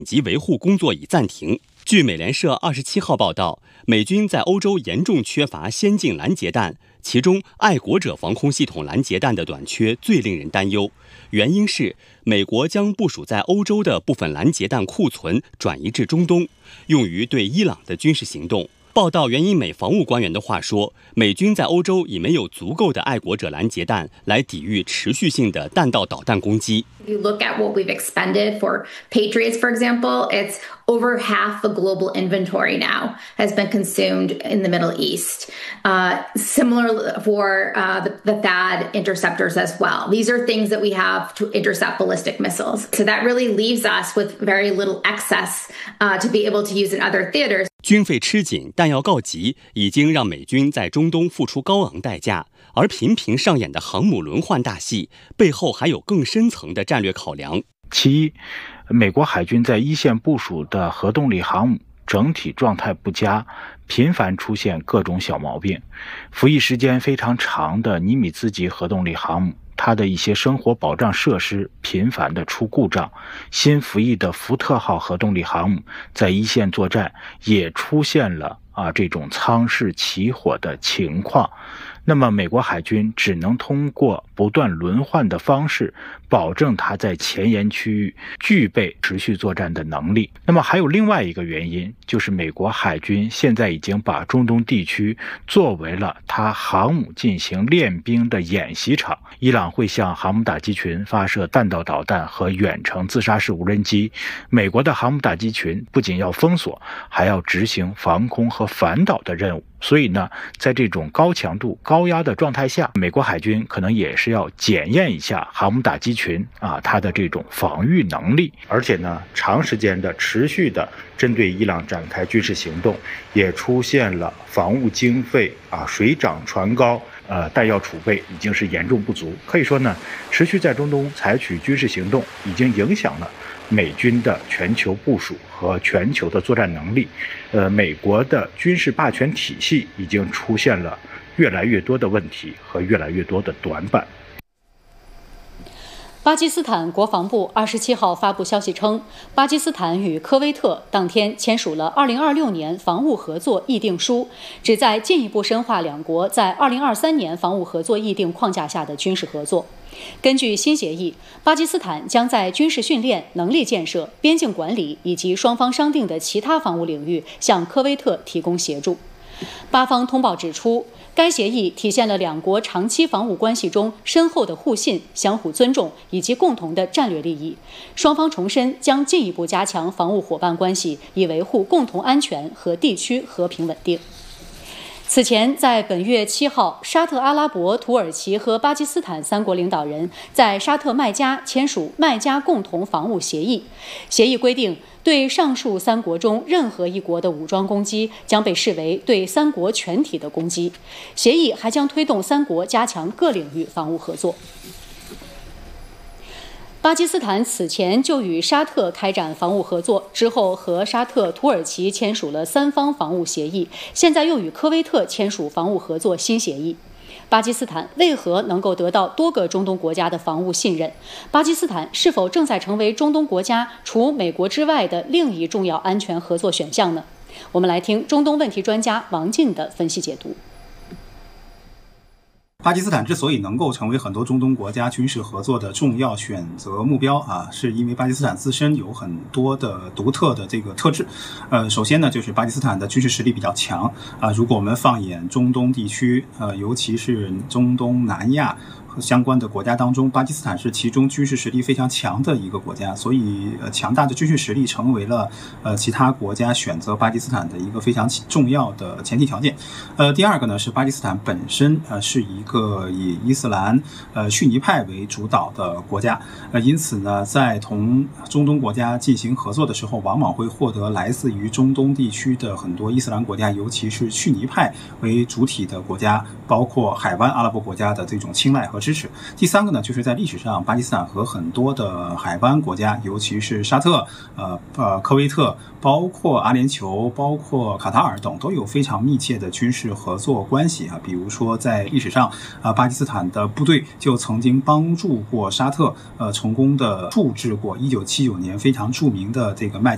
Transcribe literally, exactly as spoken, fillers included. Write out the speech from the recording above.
及维护工作已暂停。据美联社二十七号报道，美军在欧洲严重缺乏先进拦截弹，其中爱国者防空系统拦截弹的短缺最令人担忧。原因是美国将部署在欧洲的部分拦截弹库存转移至中东，用于对伊朗的军事行动。报道援引美防务官员的话说，美军在欧洲已没有足够的爱国者拦截弹来抵御持续性的弹道导弹攻击。 If you look at what we've expended for Patriots, for example, it's over half the global inventory now has been consumed in the Middle East. Uh, similar for uh, the, the T H A D interceptors as well. These are things that we have to intercept ballistic missiles. So that really leaves us with very little excess uh, to be able to use in other theaters. 军费吃紧，弹药告急，已经让美军在中东付出高昂代价。而频频上演的航母轮换大戏，背后还有更深层的战略考量。 其一，美国海军在一线部署的核动力航母整体状态不佳，频繁出现各种小毛病。服役时间非常长的尼米兹级核动力航母，它的一些生活保障设施频繁的出故障。新服役的福特号核动力航母在一线作战也出现了啊这种舱室起火的情况。那么美国海军只能通过不断轮换的方式，保证它在前沿区域具备持续作战的能力。那么还有另外一个原因，就是美国海军现在已经把中东地区作为了它航母进行练兵的演习场。伊朗会向航母打击群发射弹道导弹和远程自杀式无人机，美国的航母打击群不仅要封锁，还要执行防空和反导的任务。所以呢，在这种高强度、高压的状态下，美国海军可能也是要检验一下航母打击群啊它的这种防御能力。而且呢，长时间的、持续的针对伊朗展开军事行动，也出现了防务经费啊水涨船高，呃，弹药储备已经是严重不足。可以说呢，持续在中东采取军事行动，已经影响了美军的全球部署和全球的作战能力。呃，美国的军事霸权体系已经出现了越来越多的问题和越来越多的短板。 巴基斯坦国防部二十七号发布消息称，巴基斯坦与科威特当天签署了二零二六年防务合作议定书，旨在进一步深化两国在二零二三年防务合作议定框架下的军事合作。根据新协议，巴基斯坦将在军事训练、能力建设、边境管理以及双方商定的其他防务领域向科威特提供协助。巴方通报指出，该协议体现了两国长期防务关系中深厚的互信、相互尊重以及共同的战略利益。双方重申将进一步加强防务伙伴关系，以维护共同安全和地区和平稳定。此前，在本月七号，沙特阿拉伯、土耳其和巴基斯坦三国领导人在沙特麦加签署麦加共同防务协议。协议规定，对上述三国中任何一国的武装攻击将被视为对三国全体的攻击。协议还将推动三国加强各领域防务合作。巴基斯坦此前就与沙特开展防务合作，之后和沙特、土耳其签署了三方防务协议，现在又与科威特签署防务合作新协议。巴基斯坦为何能够得到多个中东国家的防务信任？巴基斯坦是否正在成为中东国家除美国之外的另一重要安全合作选项呢？我们来听中东问题专家王进的分析解读。 巴基斯坦之所以能够成为很多中东国家军事合作的重要选择目标啊，是因为巴基斯坦自身有很多的独特的这个特质。呃，首先呢，就是巴基斯坦的军事实力比较强啊。如果我们放眼中东地区，呃，尤其是中东南亚和相关的国家当中，巴基斯坦是其中军事实力非常强的一个国家，所以呃，强大的军事实力成为了呃其他国家选择巴基斯坦的一个非常重要的前提条件。呃，第二个呢是巴基斯坦本身呃是一个以伊斯兰呃逊尼派为主导的国家，呃，因此呢，在同中东国家进行合作的时候，往往会获得来自于中东地区的很多伊斯兰国家，尤其是逊尼派为主体的国家，包括海湾阿拉伯国家的这种青睐和支持。第三个呢，就是在历史上，巴基斯坦和很多的海湾国家，尤其是沙特、呃呃科威特，包括阿联酋、包括卡塔尔等，都有非常密切的军事合作关系啊。比如说，在历史上，啊，巴基斯坦的部队就曾经帮助过沙特，呃，成功的处置过一九七九年非常著名的这个麦加